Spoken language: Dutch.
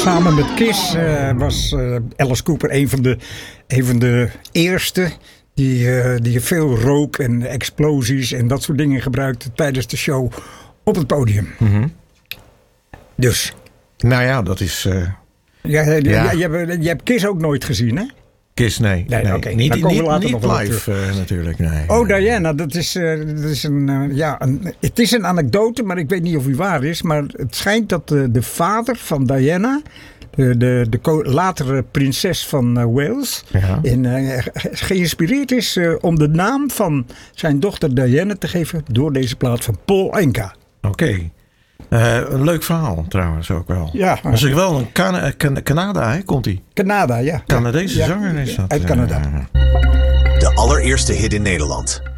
Samen met Kiss was Alice Cooper een van de eerste die veel rook en explosies en dat soort dingen gebruikte tijdens de show op het podium. Mm-hmm. Dus. Nou ja, dat is... Je hebt Kiss ook nooit gezien, hè? Kiss, nee. Okay. Niet live natuurlijk, nee. Oh, Diana, het is een anekdote, maar ik weet niet of die waar is. Maar het schijnt dat de vader van Diana, de latere prinses van Wales, geïnspireerd is om de naam van zijn dochter Diana te geven door deze plaat van Paul Anka. Oké. Een leuk verhaal trouwens ook wel. Ja. Dat is wel een Canada, hè, komt hij? Canada, ja. Canadese zanger is dat. Uit Canada. De allereerste hit in Nederland.